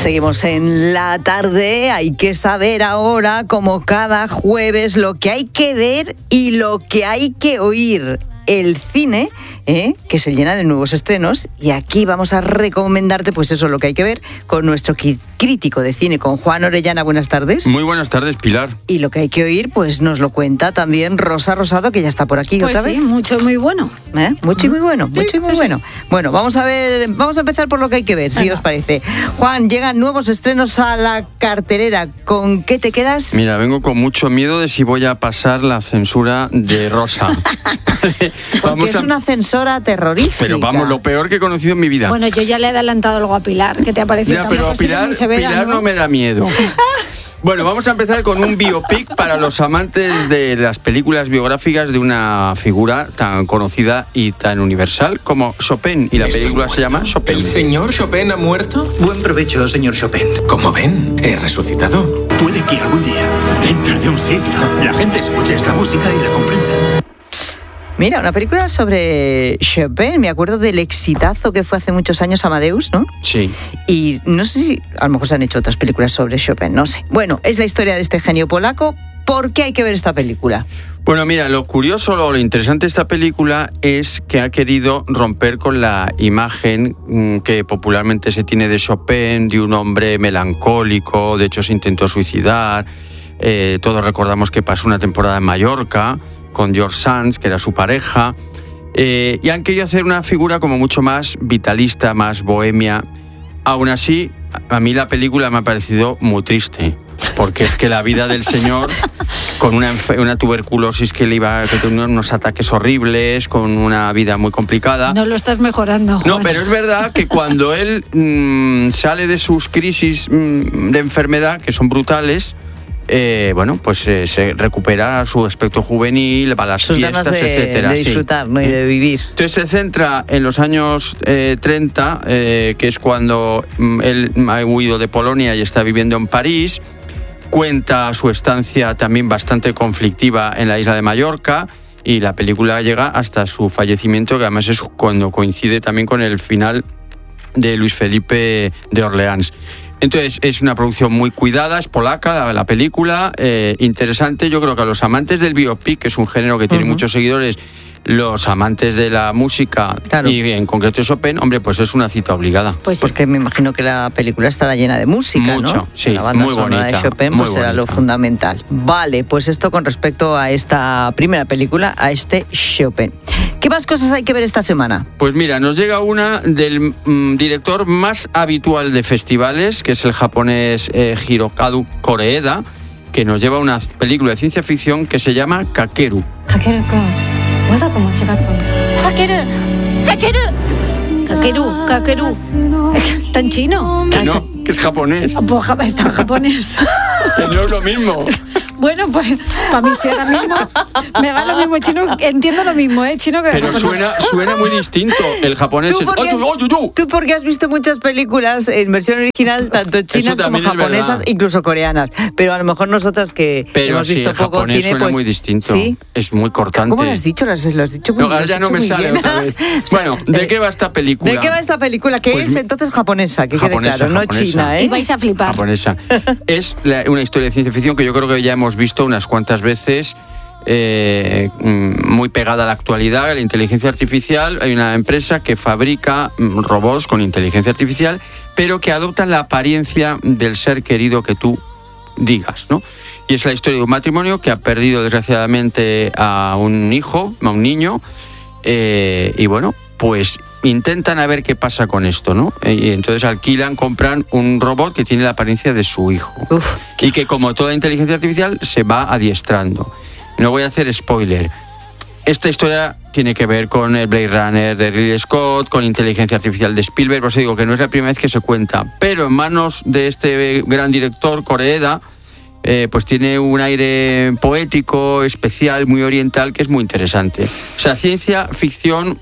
Seguimos en la tarde. Hay que saber ahora, como cada jueves, lo que hay que ver y lo que hay que oír. El cine, que se llena de nuevos estrenos, y aquí vamos a recomendarte, pues eso, lo que hay que ver con nuestro crítico de cine, con Juan Orellana. Buenas tardes. Muy buenas tardes, Pilar. Y lo que hay que oír, pues nos lo cuenta también Rosa Rosado, que ya está por aquí pues otra sí, vez. Mucho y muy bueno. Mucho y muy bueno, mucho y muy bueno. Bueno, vamos a empezar por lo que hay que ver, si os parece. Juan, llegan nuevos estrenos a la cartelera. ¿Con qué te quedas? Mira, vengo con mucho miedo de si voy a pasar la censura de Rosa. Porque es una censora terrorífica. Pero vamos, lo peor que he conocido en mi vida. Bueno, yo ya le he adelantado algo a Pilar. ¿Qué te ha parecido? Ya, pero a Pilar no me da miedo. Bueno, vamos a empezar con un biopic para los amantes de las películas biográficas de una figura tan conocida y tan universal como Chopin. Y la película se llama Chopin. ¿El señor Chopin ha muerto? Buen provecho, señor Chopin. Como ven, he resucitado. Puede que algún día, dentro de un siglo, la gente escuche esta música y la comprenda. Mira, una película sobre Chopin. Me acuerdo del exitazo que fue hace muchos años Amadeus, ¿no? Sí. Y no sé si a lo mejor se han hecho otras películas sobre Chopin, no sé. Bueno, es la historia de este genio polaco. ¿Por qué hay que ver esta película? Bueno, mira, lo curioso, lo interesante de esta película es que ha querido romper con la imagen que popularmente se tiene de Chopin, de un hombre melancólico. De hecho, se intentó suicidar. Todos recordamos que pasó una temporada en Mallorca con George Sands, que era su pareja, y han querido hacer una figura como mucho más vitalista, más bohemia. Aún así, a mí la película me ha parecido muy triste, porque es que la vida del señor, con una tuberculosis que tenía unos ataques horribles, con una vida muy complicada. No lo estás mejorando, Juan. No, pero es verdad que cuando él sale de sus crisis de enfermedad, que son brutales, se recupera su aspecto juvenil, va a las fiestas, etcétera. De disfrutar, ¿no? Y de vivir. Entonces se centra en los años 30, que es cuando él ha huido de Polonia y está viviendo en París. Cuenta su estancia también bastante conflictiva en la isla de Mallorca, y la película llega hasta su fallecimiento, que además es cuando coincide también con el final de Luis Felipe de Orleans. Entonces es una producción muy cuidada, es polaca la película, interesante. Yo creo que a los amantes del biopic, que es un género que tiene muchos seguidores, los amantes de la música, claro, y en concreto Chopin, hombre, pues es una cita obligada. Pues porque me imagino que la película estará llena de música, mucho, ¿no? Sí, la banda muy sonora bonita, de Chopin pues será lo fundamental. Vale, pues esto con respecto a esta primera película, a este Chopin. ¿Qué más cosas hay que ver esta semana? Pues mira, nos llega una del director más habitual de festivales, que es el japonés Hirokazu Koreeda, que nos lleva una película de ciencia ficción que se llama Kakeru. Kakeru. ¿Está en chino? No, que es japonés. Pues está en japonés. Que no es lo mismo. Bueno, pues para mí sí ahora mismo. Me da lo mismo chino, entiendo lo mismo, chino que pero japonés. suena muy distinto. El japonés Tú porque has visto muchas películas en versión original, tanto chinas como japonesas, incluso coreanas. Pero a lo mejor nosotras que hemos visto poco cine, suena pues muy distinto. ¿sí? Es muy cortante. ¿Cómo lo has dicho? Lo has dicho muy bien. No, ya no me sale otra vez. Bueno, ¿de qué va esta película? ¿De qué va esta película? Que pues es entonces japonesa, que quede claro, no china, ¿eh? Y vais a flipar. Japonesa. Es una historia de ciencia ficción que yo creo que ya hemos visto unas cuantas veces, muy pegada a la actualidad, a la inteligencia artificial. Hay una empresa que fabrica robots con inteligencia artificial, pero que adoptan la apariencia del ser querido que tú digas, ¿no? Y es la historia de un matrimonio que ha perdido desgraciadamente a un hijo, a un niño, y bueno, pues intentan a ver qué pasa con esto, ¿no? Y entonces compran un robot que tiene la apariencia de su hijo. Y que, como toda inteligencia artificial, se va adiestrando. No voy a hacer spoiler. Esta historia tiene que ver con el Blade Runner de Ridley Scott, con inteligencia artificial de Spielberg, por eso digo que no es la primera vez que se cuenta. Pero en manos de este gran director, Koreeda, pues tiene un aire poético, especial, muy oriental, que es muy interesante. O sea, ciencia ficción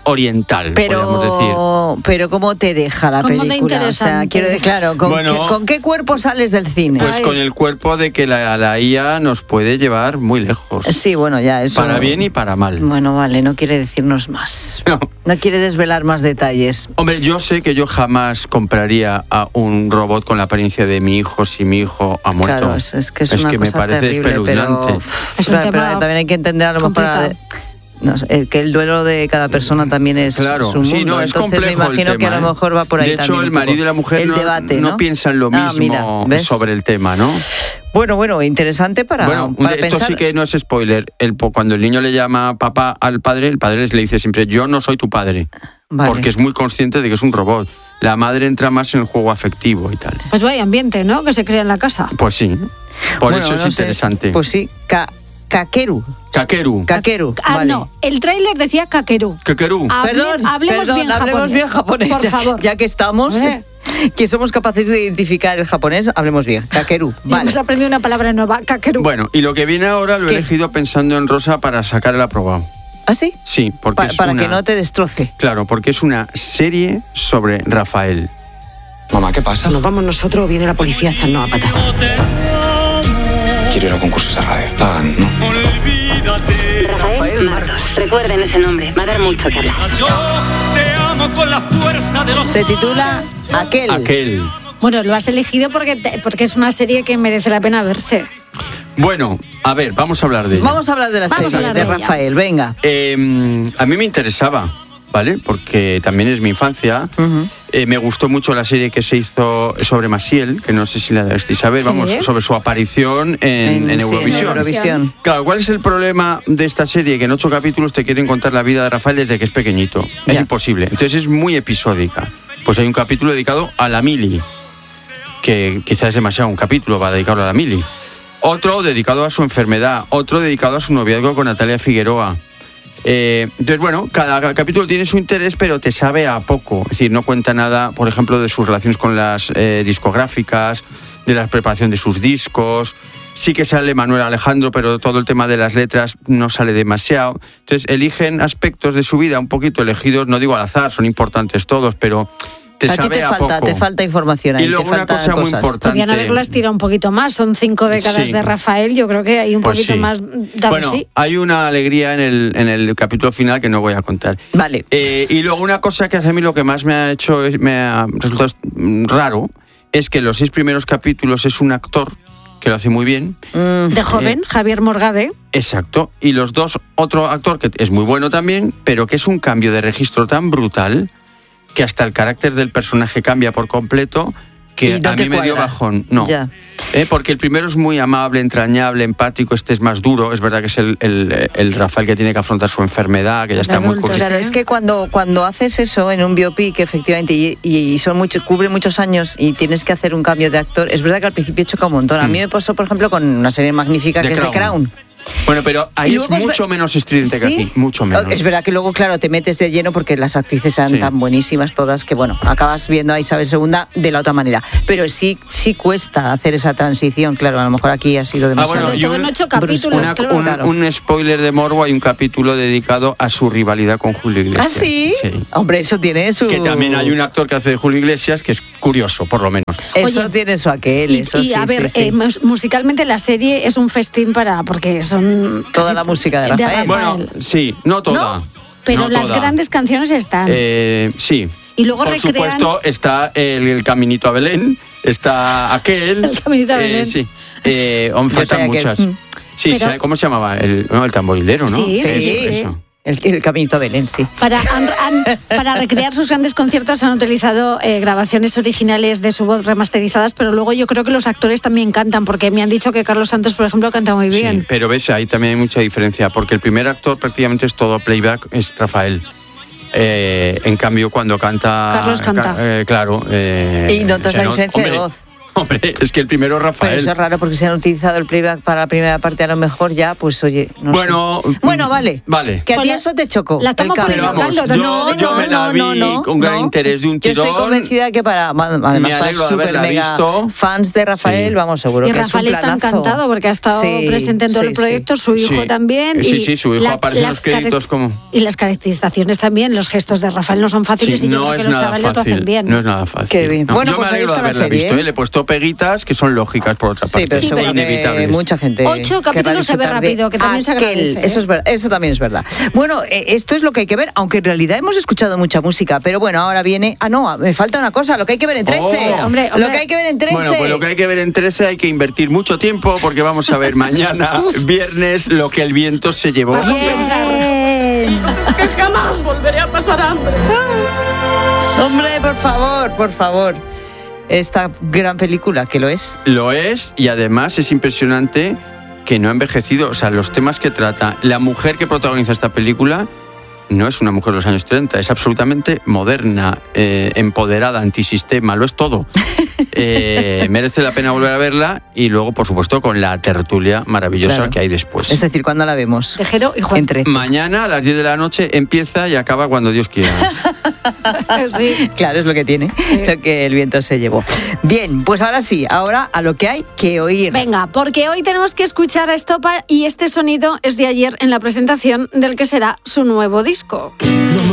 oriental, podríamos decir. Pero ¿cómo te deja la ¿Cómo de película? interesante? Claro, ¿con qué cuerpo sales del cine? Pues con el cuerpo de que la IA nos puede llevar muy lejos. Sí, bueno, ya eso. Para bien y para mal. Bueno, vale, no quiere decirnos más. No quiere desvelar más detalles. Hombre, yo sé que yo jamás compraría a un robot con la apariencia de mi hijo si mi hijo ha muerto. Claro, es que es una que cosa me parece terrible, espeluznante. pero, Es un pero tema también hay que entender a lo mejor complicado. no sé, que el duelo de cada persona también es Claro, un mundo. sí, no, es entonces complejo me imagino el que tema, a lo mejor va por ahí De hecho, también el un poco marido y la mujer el debate, no piensan lo mismo mira, ¿ves? sobre el tema, ¿no? Bueno, interesante para Esto pensar. sí que no es spoiler. Cuando el niño le llama papá al padre, el padre le dice siempre, yo no soy tu padre. Vale. Porque es muy consciente de que es un robot. La madre entra más en el juego afectivo y tal. Pues vaya ambiente, ¿no? Que se crea en la casa. Pues sí, por Bueno, eso es no sé, interesante. pues sí, Kakeru. Kakeru. Vale. No, el tráiler decía Kakeru. Kakeru. Hablemos bien hablemos bien japonés. Por favor. Ya que estamos, que somos capaces de identificar el japonés, hablemos bien. Kakeru. Ya hemos aprendido una palabra nueva, Kakeru. Bueno, y lo que viene ahora lo he ¿Qué? elegido pensando en Rosa para sacar el aprobado. ¿Ah, sí? Sí, porque es Para una... que no te destroce. Claro, porque es una serie sobre Rafael. Mamá, ¿qué pasa? Nos vamos nosotros o viene la policía a echarnos a patas. Quiero ir a concursos de radio. Pagan, ¿no? Rafael Martos. Recuerden ese nombre, va a dar mucho que hablar. Se titula Aquel. Bueno, lo has elegido porque es una serie que merece la pena verse. Bueno, a ver, vamos a hablar de ella. Vamos a hablar de la Vamos a serie hablar de de ella. Rafael, venga. A mí me interesaba, ¿vale? Porque también es mi infancia. Me gustó mucho la serie que se hizo sobre Maciel, que no sé si la debéis saber, Sí. vamos, sobre su aparición en Sí, Eurovisión. Eurovisión. Claro, ¿cuál es el problema de esta serie? Que en 8 capítulos te quieren contar la vida de Rafael desde que es pequeñito. Es Ya. imposible. Entonces es muy episódica. Pues hay un capítulo dedicado a la Mili, que quizás es demasiado un capítulo para dedicarlo a la Mili. Otro dedicado a su enfermedad, otro dedicado a su noviazgo con Natalia Figueroa. Entonces, bueno, cada capítulo tiene su interés, pero te sabe a poco. Es decir, no cuenta nada, por ejemplo, de sus relaciones con las discográficas, de la preparación de sus discos. Sí que sale Manuel Alejandro, pero todo el tema de las letras no sale demasiado. Entonces, eligen aspectos de su vida un poquito elegidos, no digo al azar, son importantes todos, pero te A ti sabe a poco. te falta información ahí. Y luego te una faltan cosa muy cosas. importante. Podrían haberlas tirado un poquito más. Son 5 décadas Sí. de Rafael. Yo creo que hay un Pues poquito sí. más. Bueno, Sí. hay una alegría en el capítulo final que no voy a contar. Vale. Y luego una cosa que a mí lo que más me ha resultado raro es que los 6 primeros capítulos es un actor que lo hace muy bien. De joven, Javier Morgade. Exacto. Y los dos, otro actor que es muy bueno también, pero que es un cambio de registro tan brutal que hasta el carácter del personaje cambia por completo, que Y no a te mí me dio cuadra. bajón. No. Ya. Porque el primero es muy amable, entrañable, empático, este es más duro. Es verdad que es el Rafael que tiene que afrontar su enfermedad, que ya está muy adulto, corrido. Claro, es que cuando haces eso en un biopic, efectivamente, y cubre muchos años y tienes que hacer un cambio de actor, es verdad que al principio choca un montón. A mí me pasó, por ejemplo, con una serie magnífica The que es The Crown. Bueno, pero ahí Y es luego mucho menos estridente que ¿Sí? aquí, mucho menos. Es verdad que luego, claro, te metes de lleno porque las actrices eran Sí. tan buenísimas todas que, bueno, acabas viendo a Isabel II de la otra manera. Pero sí cuesta hacer esa transición, claro, a lo mejor aquí ha sido demasiado. bueno, Sobre y todo en 8 capítulos, claro. un spoiler de morbo, hay un capítulo dedicado a su rivalidad con Julio Iglesias. ¿Ah, sí? Hombre, eso tiene su... Que también hay un actor que hace de Julio Iglesias que es curioso, por lo menos. Eso Oye, tiene su aquel, eso Y sí, a ver, sí, sí. musicalmente la serie es un festín porque son... Toda casi- la música de Rafael. Bueno, sí, no toda. Pero no las toda. grandes canciones están. Sí. Y luego por recrean- supuesto, está el Caminito a Belén, está aquel. El Caminito a Belén. Sí. Yo sé Faltan aquel. muchas. Sí, Pero- ¿sabe ¿cómo se llamaba? El tamborilero, ¿no? Sí, Eso, sí. eso. El Caminito Belén, sí. Para recrear sus grandes conciertos han utilizado grabaciones originales de su voz remasterizadas, pero luego yo creo que los actores también cantan, porque me han dicho que Carlos Santos, por ejemplo, canta muy bien. Sí, pero ves, ahí también hay mucha diferencia, porque el primer actor prácticamente es todo playback, es Rafael. En cambio, cuando canta... Carlos canta. claro. Y notas se la diferencia de hombre, voz. Hombre, es que el primero es Rafael. Pero eso es raro porque se han utilizado el playback para la primera parte, a lo mejor ya, pues oye, no Bueno, sé. Bueno, vale. Vale. Que a ti Pues eso te chocó. la estamos el cambio. Pero vamos, caldo, yo me la vi con gran interés de un Yo tirón. estoy convencida que además Me para alegro de super haberla mega visto. fans de Rafael, Sí. vamos, seguro Y que Rafael es un está planazo. encantado porque ha estado Sí, presente en todo sí, el proyecto, su hijo Sí. también. Sí, su hijo aparece en los créditos como... Y las caracterizaciones también, los gestos de Rafael no son fáciles y yo no creo que es los nada chavales lo fácil. hacen bien. No es nada fácil. Qué bien. No, Bueno, yo pues me ahí alegro de está la haberla serie, visto. ¿eh? Le he puesto peguitas que son lógicas por otra parte. Sí, pero Sí, seguro pero que inevitables. mucha gente 8 querrá capítulos se ve disfrutar de rápido, que también se aquel. agradece, ¿eh? Eso es verdad, eso también es verdad. Bueno, esto es lo que hay que ver, aunque en realidad hemos escuchado mucha música, pero bueno, ahora viene... Ah, no, me falta una cosa, lo que hay que ver en 13. Oh. Hombre. Lo que hay que ver en 13. Bueno, pues lo que hay que ver en 13 hay que invertir mucho tiempo porque vamos a ver mañana, viernes, Lo que el viento se llevó. Para compensar. Bien. Que jamás volveré a pasar hambre. Hombre, por favor. Esta gran película, que lo es. Lo es y además es impresionante que no ha envejecido. O sea, los temas que trata. La mujer que protagoniza esta película no es una mujer de los años 30, es absolutamente moderna, empoderada, antisistema, lo es todo. Merece la pena volver a verla y luego, por supuesto, con la tertulia maravillosa Claro. que hay después. Es decir, ¿cuándo la vemos? Tejero y Juan. En 13. Mañana a las 10 de la noche empieza y acaba cuando Dios quiera. Sí. Claro, es lo que tiene, lo que el viento se llevó. Bien, pues ahora sí, ahora a lo que hay que oír. Venga, porque hoy tenemos que escuchar a Estopa y este sonido es de ayer en la presentación del que será su nuevo disco.